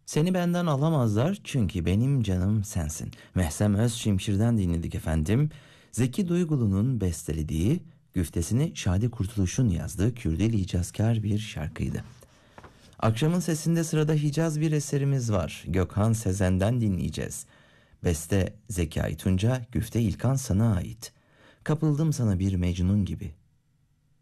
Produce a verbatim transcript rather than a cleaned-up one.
Seni benden alamazlar çünkü benim canım sensin. Mehsem Özşimşir'den dinledik efendim. Zeki Duygulu'nun bestelediği, güftesini Şadi Kurtuluş'un yazdığı Kürdili Hicazkar bir şarkıydı. Akşamın sesinde sırada Hicaz bir eserimiz var. Gökhan Sezen'den dinleyeceğiz. Beste Zekai Tunca, güfte İlkan sana ait. Kapıldım sana bir Mecnun gibi.